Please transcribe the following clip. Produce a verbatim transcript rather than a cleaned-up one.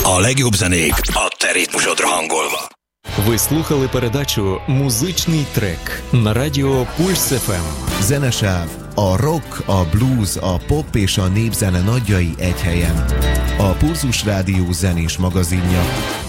A legjobb zenék a te ritmusodra hangolva. Ви слухали передачу «Музичний трек» на радіо Пульс еф ем. Zenesáv, a rock, a blues, a pop és a népzene nagyjai egy helyen. A Pulzus Rádió zenés magazinja.